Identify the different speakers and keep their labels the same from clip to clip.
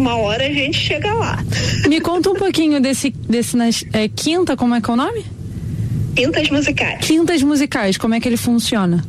Speaker 1: uma hora a gente chega lá.
Speaker 2: Me conta um pouquinho desse Quinta, como é que é o nome?
Speaker 1: Quintas Musicais.
Speaker 2: Quintas Musicais, como é que ele funciona?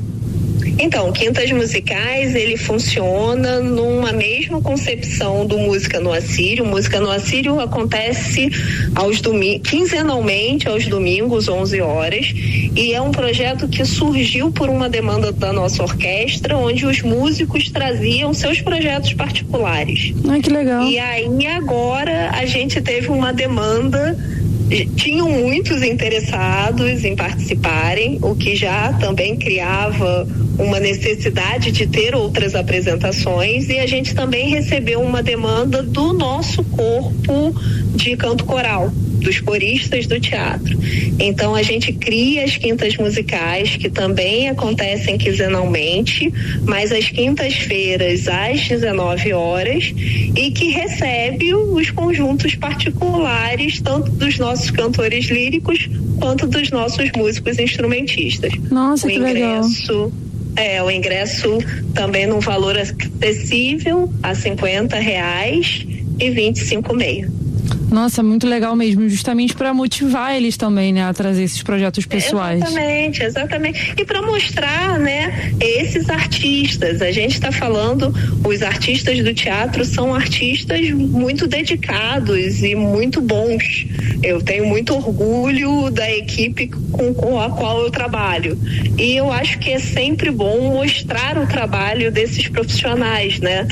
Speaker 1: Então, Quintas Musicais, ele funciona numa mesma concepção do Música no Assírio. Música no Assírio acontece quinzenalmente, aos domingos, 11 horas, e é um projeto que surgiu por uma demanda da nossa orquestra, onde os músicos traziam seus projetos particulares.
Speaker 2: Ai, que legal.
Speaker 1: E aí agora a gente teve uma demanda. Tinham muitos interessados em participarem, o que já também criava uma necessidade de ter outras apresentações, e a gente também recebeu uma demanda do nosso corpo de canto coral, dos coristas do teatro. Então a gente cria as Quintas Musicais, que também acontecem quinzenalmente, mas às quintas-feiras às 19 horas, e que recebe os conjuntos particulares, tanto dos nossos cantores líricos quanto dos nossos músicos instrumentistas.
Speaker 2: Nossa, que legal.
Speaker 1: O ingresso também num valor acessível, a R$50 e R$25,5.
Speaker 2: Nossa, muito legal mesmo, justamente para motivar eles também, né, a trazer esses projetos pessoais.
Speaker 1: Exatamente. E para mostrar, né, esses artistas. A gente está falando, os artistas do teatro são artistas muito dedicados e muito bons. Eu tenho muito orgulho da equipe com a qual eu trabalho. E eu acho que é sempre bom mostrar o trabalho desses profissionais, né?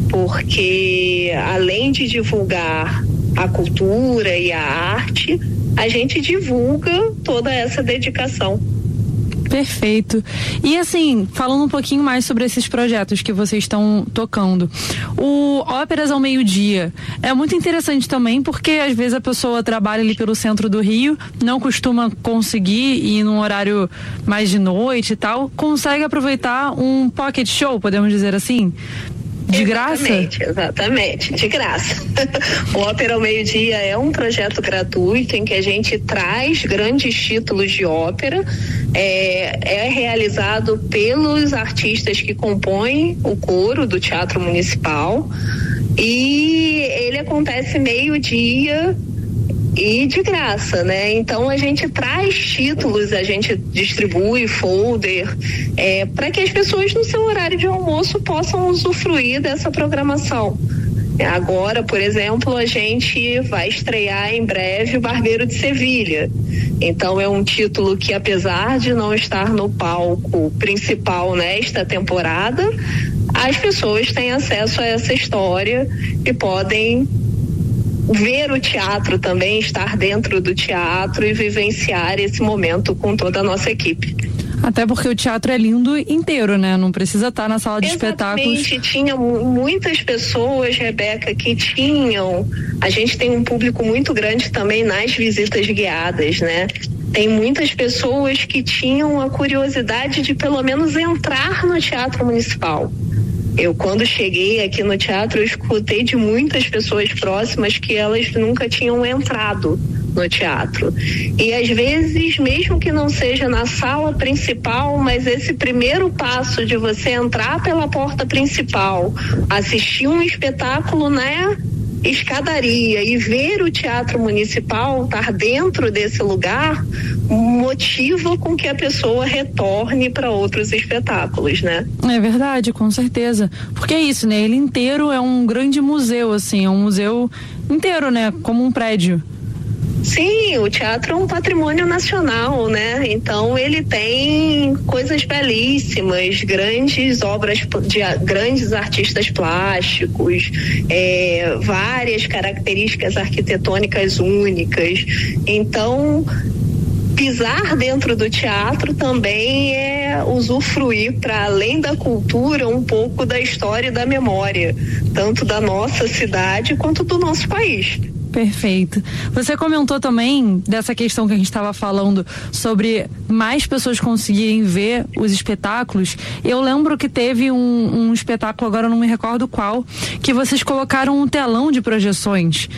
Speaker 1: Porque além de divulgar a cultura e a arte, a gente divulga toda essa dedicação.
Speaker 2: Perfeito. E assim, falando um pouquinho mais sobre esses projetos que vocês estão tocando, o Óperas ao Meio-Dia é muito interessante também, porque às vezes a pessoa trabalha ali pelo centro do Rio, não costuma conseguir ir num horário mais de noite e tal, consegue aproveitar um pocket show, podemos dizer assim? De graça?
Speaker 1: Exatamente, de graça. O Ópera ao Meio-Dia é um projeto gratuito em que a gente traz grandes títulos de ópera, é realizado pelos artistas que compõem o coro do Teatro Municipal, e ele acontece meio-dia e de graça, né? Então a gente traz títulos, a gente distribui folder, para que as pessoas no seu horário de almoço possam usufruir dessa programação. Agora, por exemplo, a gente vai estrear em breve o Barbeiro de Sevilha. Então é um título que, apesar de não estar no palco principal nesta temporada, as pessoas têm acesso a essa história e podem ver o teatro também, estar dentro do teatro e vivenciar esse momento com toda a nossa equipe.
Speaker 2: Até porque o teatro é lindo inteiro, né? Não precisa estar na sala de espetáculos.
Speaker 1: Tinha muitas pessoas, Rebeca, que a gente tem um público muito grande também nas visitas guiadas, né? Tem muitas pessoas que tinham a curiosidade de pelo menos entrar no Teatro Municipal. Eu, quando cheguei aqui no teatro, eu escutei de muitas pessoas próximas que elas nunca tinham entrado no teatro. E às vezes, mesmo que não seja na sala principal, mas esse primeiro passo de você entrar pela porta principal, assistir um espetáculo, né? Escadaria e ver o Teatro Municipal, estar dentro desse lugar, motiva com que a pessoa retorne para outros espetáculos, né?
Speaker 2: É verdade, com certeza. Porque é isso, né? Ele inteiro é um grande museu, assim, é um museu inteiro, né? Como um prédio.
Speaker 1: Sim, o teatro é um patrimônio nacional, né? Então ele tem coisas belíssimas, grandes obras de grandes artistas plásticos, várias características arquitetônicas únicas. Então, pisar dentro do teatro também é usufruir, para além da cultura, um pouco da história e da memória, tanto da nossa cidade quanto do nosso país.
Speaker 2: Perfeito. Você comentou também dessa questão que a gente estava falando sobre mais pessoas conseguirem ver os espetáculos. Eu lembro que teve um espetáculo, agora eu não me recordo qual, que vocês colocaram um telão de projeções.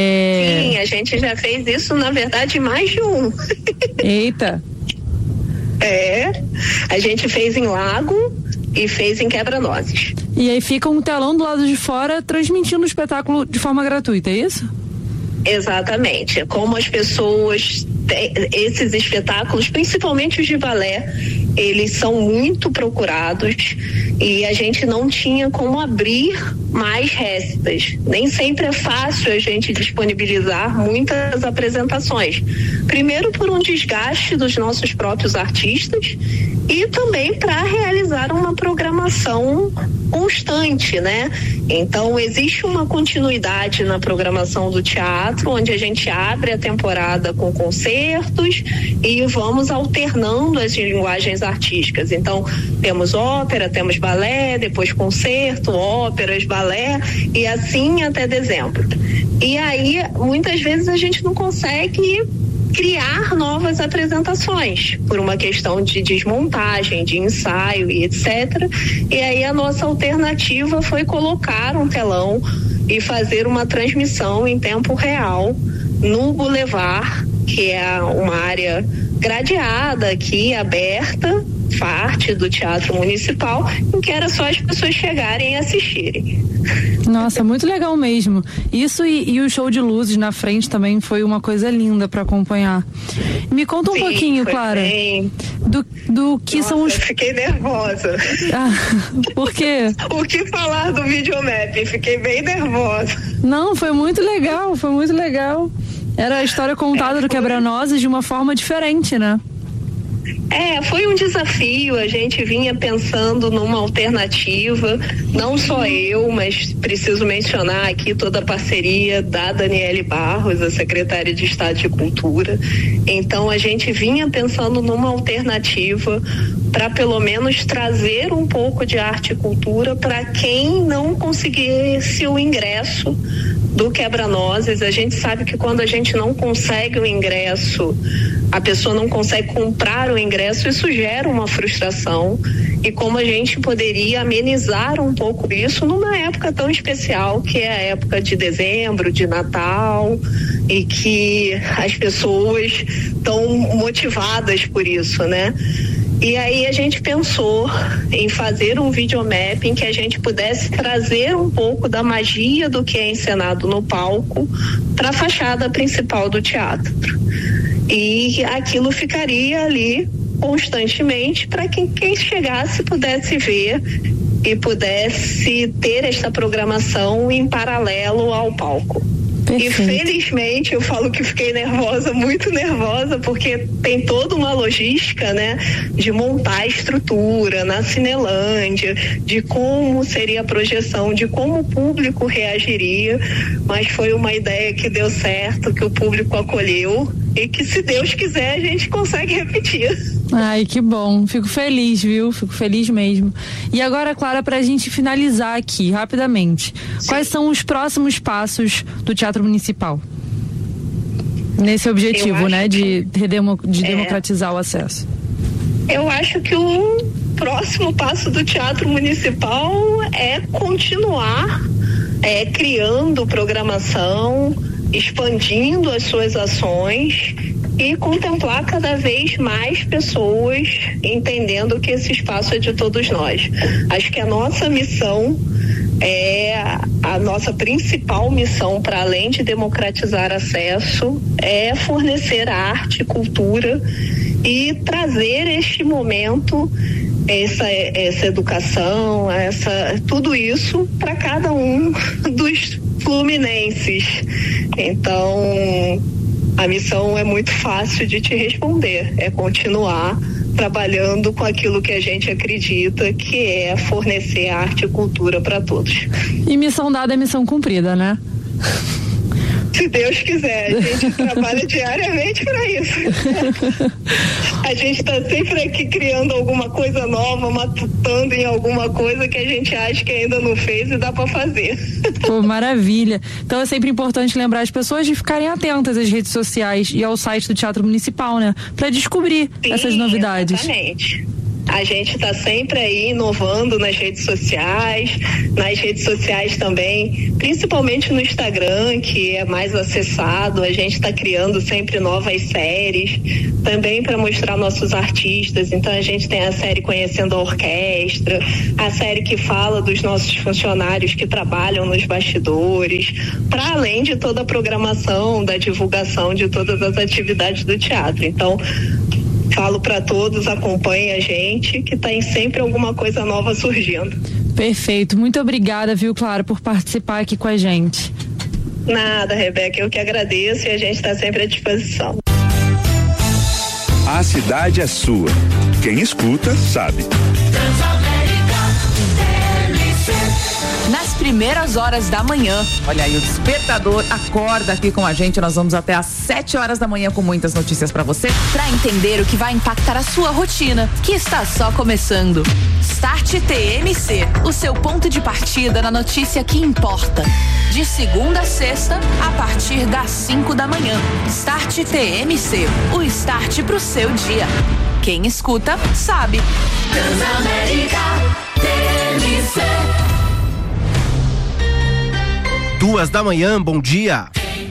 Speaker 1: Sim, a gente já fez isso, na verdade, mais de um.
Speaker 2: Eita.
Speaker 1: A gente fez em Lago e fez em Quebra-Nozes.
Speaker 2: E aí fica um telão do lado de fora transmitindo o espetáculo de forma gratuita, é isso?
Speaker 1: Exatamente. Como as pessoas, esses espetáculos, principalmente os de balé, eles são muito procurados e a gente não tinha como abrir mais récitas. Nem sempre é fácil a gente disponibilizar muitas apresentações. Primeiro por um desgaste dos nossos próprios artistas e também para realizar uma programação constante, né? Então existe uma continuidade na programação do teatro, onde a gente abre a temporada com concertos e vamos alternando as linguagens artísticas. Então temos ópera, temos balé, depois concerto, óperas, balé e assim até dezembro. E aí muitas vezes a gente não consegue criar novas apresentações por uma questão de desmontagem, de ensaio e etc. E aí a nossa alternativa foi colocar um telão e fazer uma transmissão em tempo real no Boulevard, que é uma área gradeada aqui, aberta, parte do Teatro Municipal, em que era só as pessoas chegarem e assistirem.
Speaker 2: Nossa, muito legal mesmo. Isso e o show de luzes na frente também foi uma coisa linda para acompanhar. Me conta um pouquinho, Clara, do que são os...
Speaker 1: Eu fiquei nervosa.
Speaker 2: Por quê?
Speaker 1: O que falar do videomap? Fiquei bem nervosa.
Speaker 2: Não, foi muito legal, foi muito legal. Era a história contada do Quebra-Nozes de uma forma diferente, né?
Speaker 1: Foi um desafio, a gente vinha pensando numa alternativa, não só eu, mas preciso mencionar aqui toda a parceria da Daniele Barros, a secretária de Estado de Cultura. Então a gente vinha pensando numa alternativa para pelo menos trazer um pouco de arte e cultura para quem não conseguisse o ingresso do Quebra-Nozes. A gente sabe que quando a gente não consegue o ingresso, a pessoa não consegue comprar o ingresso, isso gera uma frustração. E como a gente poderia amenizar um pouco isso numa época tão especial, que é a época de dezembro, de Natal, e que as pessoas estão motivadas por isso, né? E aí a gente pensou em fazer um videomap em que a gente pudesse trazer um pouco da magia do que é encenado no palco para a fachada principal do teatro. E aquilo ficaria ali constantemente para quem chegasse pudesse ver e pudesse ter esta programação em paralelo ao palco. Perfeito. E felizmente eu falo que fiquei nervosa, muito nervosa, porque tem toda uma logística, né, de montar a estrutura na Cinelândia, de como seria a projeção, de como o público reagiria, mas foi uma ideia que deu certo, que o público acolheu e que, se Deus quiser, a gente consegue repetir.
Speaker 2: Ai, que bom. Fico feliz, viu? Fico feliz mesmo. E agora, Clara, pra gente finalizar aqui, rapidamente, quais são os próximos passos do Teatro Municipal? Nesse objetivo, né, de democratizar o acesso.
Speaker 1: Eu acho que o próximo passo do Teatro Municipal é continuar criando programação, expandindo as suas ações e contemplar cada vez mais pessoas entendendo que esse espaço é de todos nós. Acho que a nossa missão a nossa principal missão, para além de democratizar acesso, é fornecer arte, cultura e trazer este momento, essa educação, tudo isso para cada um dos fluminenses. Então, a missão é muito fácil de te responder, é continuar trabalhando com aquilo que a gente acredita, que é fornecer arte e cultura para todos.
Speaker 2: E missão dada é missão cumprida, né?
Speaker 1: Se Deus quiser, a gente trabalha diariamente para isso. A gente está sempre aqui criando alguma coisa nova, matutando em alguma coisa que a gente acha que ainda não fez e dá para fazer.
Speaker 2: Pô, maravilha. Então é sempre importante lembrar as pessoas de ficarem atentas às redes sociais e ao site do Teatro Municipal, né? Para descobrir essas novidades.
Speaker 1: Exatamente. A gente está sempre aí inovando nas redes sociais também, principalmente no Instagram, que é mais acessado. A gente está criando sempre novas séries, também para mostrar nossos artistas. Então a gente tem a série Conhecendo a Orquestra, a série que fala dos nossos funcionários que trabalham nos bastidores, para além de toda a programação, da divulgação de todas as atividades do teatro. Então, falo para todos, acompanhem a gente, que tem sempre alguma coisa nova surgindo.
Speaker 2: Perfeito, muito obrigada, viu, Clara, por participar aqui com a gente.
Speaker 1: Nada, Rebeca, eu que agradeço e a gente está sempre à disposição.
Speaker 3: A cidade é sua. Quem escuta, sabe.
Speaker 4: Nas primeiras horas da manhã. Olha aí, o Despertador acorda aqui com a gente. Nós vamos até às 7 horas da manhã com muitas notícias pra você. Pra entender o que vai impactar a sua rotina, que está só começando. Start TMC, o seu ponto de partida na notícia que importa. De segunda a sexta, a partir das 5 da manhã. Start TMC, o start pro seu dia. Quem escuta, sabe. Transamérica TMC.
Speaker 5: 2 da manhã, bom dia.